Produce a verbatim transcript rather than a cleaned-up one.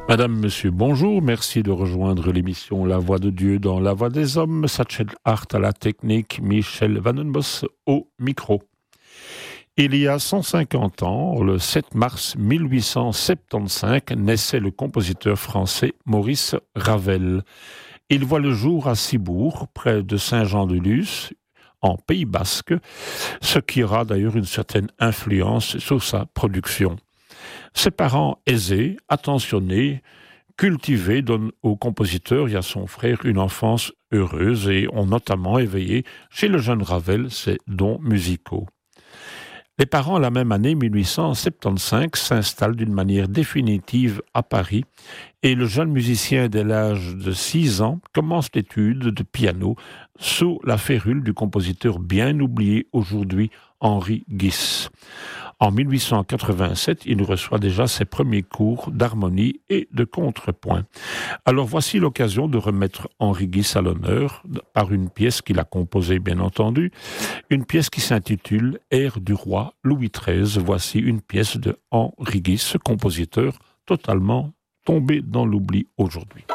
Madame, Monsieur, bonjour. Merci de rejoindre l'émission La Voix de Dieu dans La Voix des Hommes. Satchel Hart à la technique, Michel Vandenbos au micro. Il y a cent cinquante ans, le sept mars mille huit cent soixante-quinze, naissait le compositeur français Maurice Ravel. Il voit le jour à Cibourg, près de Saint-Jean-de-Luz, en Pays Basque, ce qui aura d'ailleurs une certaine influence sur sa production. Ses parents aisés, attentionnés, cultivés donnent au compositeur et à son frère une enfance heureuse et ont notamment éveillé chez le jeune Ravel ses dons musicaux. Les parents, la même année mille huit cent soixante-quinze, s'installent d'une manière définitive à Paris et le jeune musicien dès l'âge de six ans commence l'étude de piano sous la férule du compositeur bien oublié aujourd'hui, Henri Guis. En mille huit cent quatre-vingt-sept, il reçoit déjà ses premiers cours d'harmonie et de contrepoint. Alors voici l'occasion de remettre Henri Guis à l'honneur par une pièce qu'il a composée, bien entendu, une pièce qui s'intitule « Air du roi Louis treize ». Voici une pièce de Henri Guis, ce compositeur totalement tombé dans l'oubli aujourd'hui.